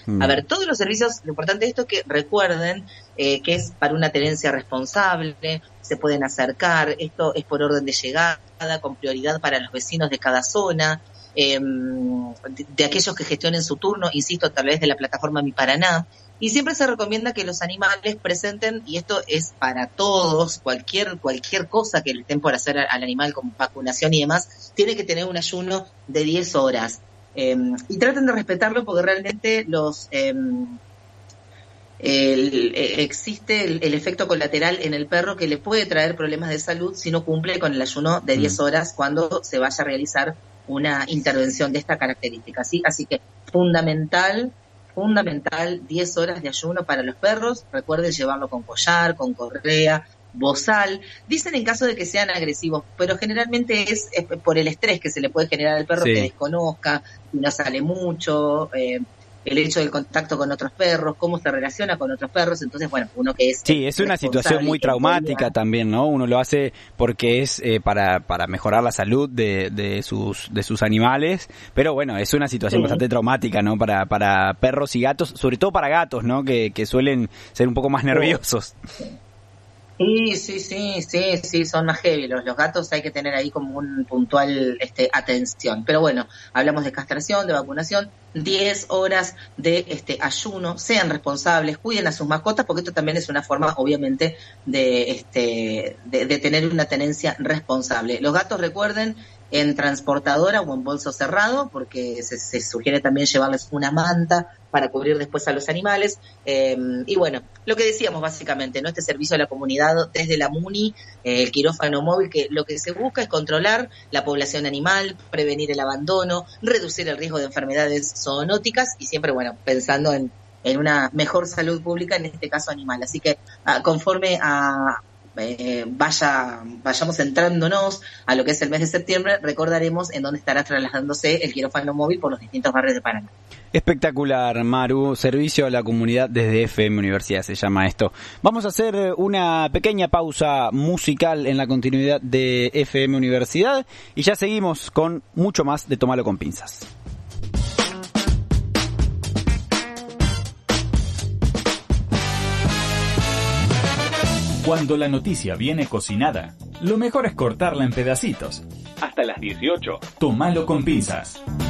A ver, todos los servicios, lo importante de esto es que recuerden que es para una tenencia responsable, se pueden acercar, esto es por orden de llegada, con prioridad para los vecinos de cada zona, de aquellos que gestionen su turno, insisto, a través de la plataforma Mi Paraná. Y siempre se recomienda que los animales presenten, y esto es para todos, cualquier cosa que le estén por hacer al animal, como vacunación y demás, tiene que tener un ayuno de 10 horas. Y traten de respetarlo porque realmente existe el efecto colateral en el perro que le puede traer problemas de salud si no cumple con el ayuno de 10 horas cuando se vaya a realizar una intervención de esta característica, ¿sí? Así que fundamental 10 horas de ayuno para los perros. Recuerden llevarlo con collar, con correa, bozal. Dicen en caso de que sean agresivos, pero generalmente es por el estrés que se le puede generar al perro, que desconozca, y no sale mucho, el hecho del contacto con otros perros, cómo se relaciona con otros perros. Entonces, bueno, uno que es... Sí, es una situación muy traumática también, ¿no? Uno lo hace porque es para mejorar la salud de sus animales, pero bueno, es una situación bastante traumática, ¿no? Para perros y gatos, sobre todo para gatos, ¿no? Que suelen ser un poco más nerviosos. Sí, son más heavy. Los gatos hay que tener ahí como un puntual atención. Pero bueno, hablamos de castración, de vacunación, 10 horas de ayuno, sean responsables, cuiden a sus mascotas, porque esto también es una forma, obviamente, de tener una tenencia responsable. Los gatos, recuerden, en transportadora o en bolso cerrado, porque se sugiere también llevarles una manta para cubrir después a los animales. Y bueno, lo que decíamos básicamente, ¿no? Este servicio a la comunidad desde la MUNI, el quirófano móvil, que lo que se busca es controlar la población animal, prevenir el abandono, reducir el riesgo de enfermedades zoonóticas y siempre, bueno, pensando en una mejor salud pública, en este caso animal. Así que conforme vayamos centrándonos a lo que es el mes de septiembre, recordaremos en dónde estará trasladándose el quirófano móvil por los distintos barrios de Paraná. Espectacular, Maru. Servicio a la comunidad desde FM Universidad se llama esto. Vamos a hacer una pequeña pausa musical en la continuidad de FM Universidad y ya seguimos con mucho más de Tómalo con Pinzas. Cuando la noticia viene cocinada, lo mejor es cortarla en pedacitos. Hasta las 18. Tómalo con pinzas.